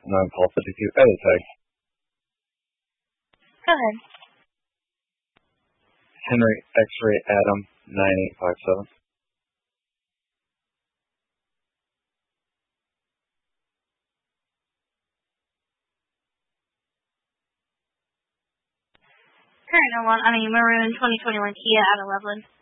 Non-call 52. Edit tag. Go ahead. Henry X-ray Adam 9857. Current Maroon 2021 Kia out of Loveland.